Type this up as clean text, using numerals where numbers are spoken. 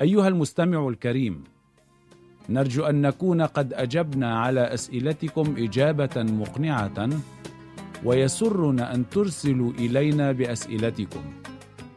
أيها المستمع الكريم، نرجو أن نكون قد أجبنا على أسئلتكم إجابة مقنعة، ويسرنا أن ترسلوا إلينا بأسئلتكم.